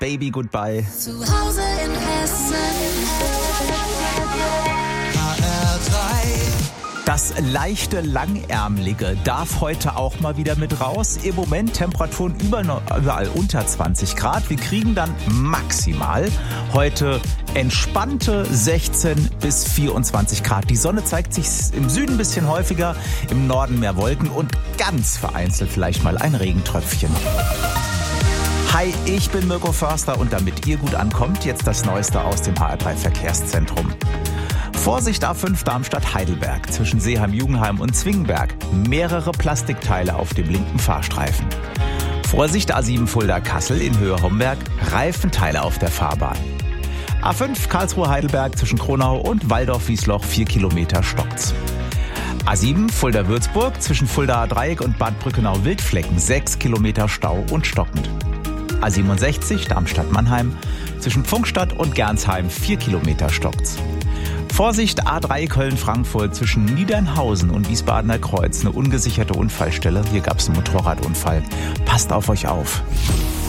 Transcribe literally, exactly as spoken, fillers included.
Baby Goodbye. Zu Hause in Hessen. Das leichte Langärmelige darf heute auch mal wieder mit raus. Im Moment Temperaturen überall unter zwanzig Grad. Wir kriegen dann maximal heute entspannte sechzehn bis vierundzwanzig Grad. Die Sonne zeigt sich im Süden ein bisschen häufiger, im Norden mehr Wolken und ganz vereinzelt vielleicht mal ein Regentröpfchen. Hi, ich bin Mirko Förster und damit ihr gut ankommt, jetzt das Neueste aus dem H R drei Verkehrszentrum. Vorsicht A fünf Darmstadt-Heidelberg zwischen Seeheim-Jugenheim und Zwingenberg. Mehrere Plastikteile auf dem linken Fahrstreifen. Vorsicht A sieben Fulda-Kassel in Höhe Homberg. Reifenteile auf der Fahrbahn. A fünf Karlsruhe-Heidelberg zwischen Kronau und Walldorf-Wiesloch. vier Kilometer stockt's. A sieben Fulda-Würzburg zwischen Fulda-Dreieck und Bad Brückenau-Wildflecken. sechs Kilometer Stau und stockend. A siebenundsechzig Darmstadt-Mannheim zwischen Pfungstadt und Gernsheim. vier Kilometer stockt's. Vorsicht A drei Köln-Frankfurt zwischen Niedernhausen und Wiesbadener Kreuz. Eine ungesicherte Unfallstelle. Hier gab es einen Motorradunfall. Passt auf euch auf.